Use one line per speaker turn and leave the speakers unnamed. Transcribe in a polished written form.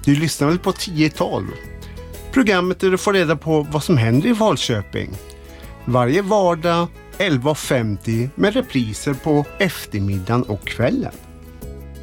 Du lyssnar väl på 10-12? Programmet där du får reda på vad som händer i Falköping. Varje vardag 11:50 med repriser på eftermiddagen och kvällen.